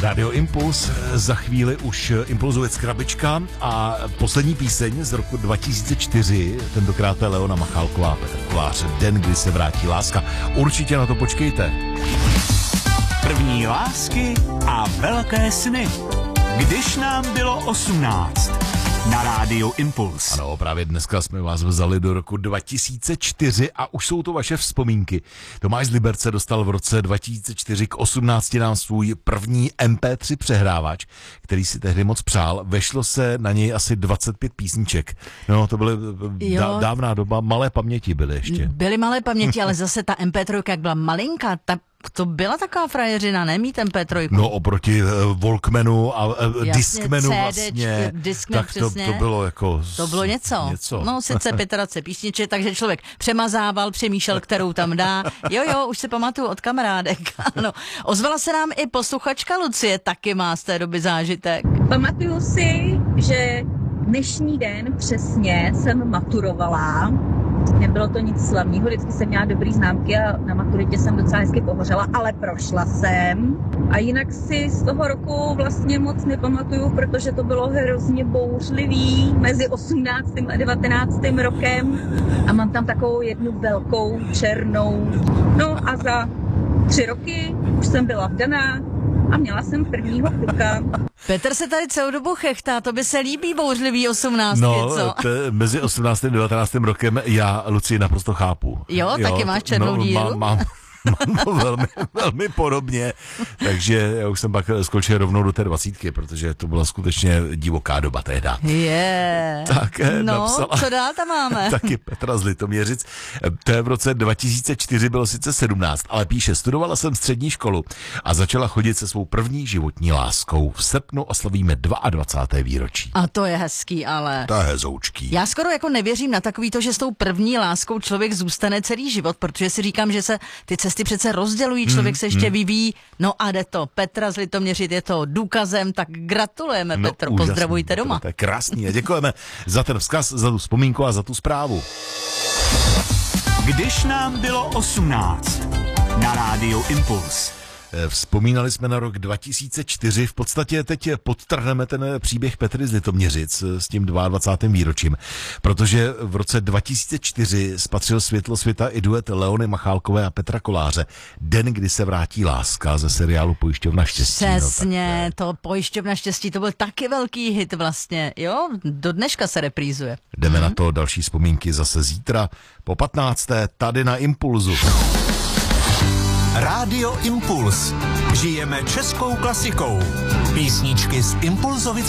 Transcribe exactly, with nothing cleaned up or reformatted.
Radio Impuls, za chvíli už Impulzovec krabička a poslední píseň z roku dva tisíce čtyři, tentokrát je Leona Machálková, Petr Kolář, Den, kdy se vrátí láska. Určitě na to počkejte. První lásky a velké sny. Když nám bylo osmnáct. Na Rádiu Impuls. Ano, právě dneska jsme vás vzali do roku dva tisíce čtyři a už jsou to vaše vzpomínky. Tomáš z Liberce dostal v roce dva tisíce čtyři k osmnácti nám svůj první em pé tři přehrávač, který si tehdy moc přál. Vešlo se na něj asi dvacet pět písniček. No, to byly dá, dávná doba, malé paměti byly ještě. Byly malé paměti, ale zase ta em pé tři, jak byla malinká, ta to byla taková frajeřina, ne mít em pé tři. No oproti uh, Walkmanu a uh, Jasně, Discmanu C D, vlastně, Discman, tak to, to bylo jako... To bylo něco. něco. No sice dvacet pět písniček, takže člověk přemazával, přemýšlel, kterou tam dá. Jo, jo, už se pamatuju od kamarádek. Ano. Ozvala se nám i posluchačka Lucie, taky má z té doby zážitek. Pamatuju si, že dnešní den přesně jsem maturovala. Nebylo to nic slavného, vždycky jsem měla dobrý známky a na maturitě jsem docela hezky pohořela, ale prošla jsem. A jinak si z toho roku vlastně moc nepamatuju, protože to bylo hrozně bouřlivý mezi osmnáctým a devatenáctým rokem. A mám tam takovou jednu velkou černou. No a za tři roky už jsem byla vdaná a měla jsem prvního kluka. Petr se tady celou dobu chechtá, to by se líbí bouřlivý osmnáctky, no, co? No, mezi osmnáctým a devatenáctým rokem já Lucii naprosto chápu. Jo, jo taky máš černou no, díru? Mám, mám, mám to velmi, velmi podobně, takže já už jsem pak skočil rovnou do té dvacítky, protože to byla skutečně divoká doba tehda. Je. Yeah. Tak no, napsala, co dál tam máme? Taky Petra z Litoměřic. To je v roce dva tisíce čtyři, bylo sice sedmnáct, ale píše, studovala jsem střední školu a začala chodit se svou první životní láskou. V srpnu oslavíme dvacáté druhé výročí. A to je hezký, ale... To je hezoučký. Já skoro jako nevěřím na takový to, že s tou první láskou člověk zůstane celý život, protože si říkám, že se ty cesty přece rozdělují, člověk se ještě vyvíjí. No a jde to. Petra z Litoměřic je to důkazem, tak gratulujeme, no, Petro, úžasný, pozdravujte doma. To je krásný a děkujeme za ten vzkaz, za tu vzpomínku a za tu zprávu. Když nám bylo osmnáct. Na Rádiu Impuls. Vzpomínali jsme na rok dva tisíce čtyři, v podstatě teď podtrhneme ten příběh Petry z Litoměřic s tím dvacátým druhým výročím, protože v roce dva tisíce čtyři spatřil světlo světa i duet Leony Machálkové a Petra Koláře, Den, kdy se vrátí láska, ze seriálu Pojišťovna štěstí. Přesně, no, to Pojišťovna štěstí, to byl taky velký hit vlastně, jo, do dneška se reprízuje. Jdeme hmm. na to, další vzpomínky zase zítra po patnácté tady na Impulzu. Rádio Impuls. Žijeme českou klasikou. Písničky z Impulzovic